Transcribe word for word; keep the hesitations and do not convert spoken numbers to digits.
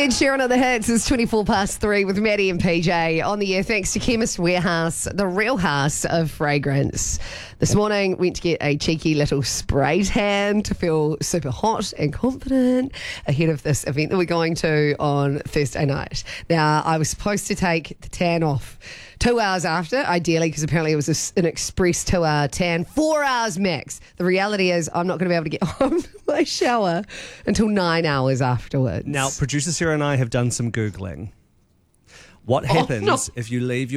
Ed Sheeran on the hits is twenty-four past three with Maddie and P J on the air thanks to Chemist Warehouse, the real house of fragrance. This morning went to get a cheeky little spray tan to feel super hot and confident ahead of this event that we're going to on Thursday night. Now, I was supposed to take the tan off two hours after, ideally, because apparently it was a, an express two-hour tan, four hours max. The reality is I'm not going to be able to get home from my shower until nine hours afterwards. Now, producer Sarah and I have done some Googling. What Oh, happens no. if you leave your